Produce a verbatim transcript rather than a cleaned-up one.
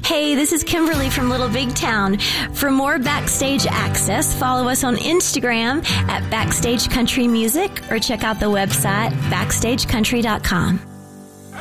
Hey, this is Kimberly from Little Big Town. For more Backstage access, follow us on Instagram at Backstage Country Music or check out the website backstage country dot com.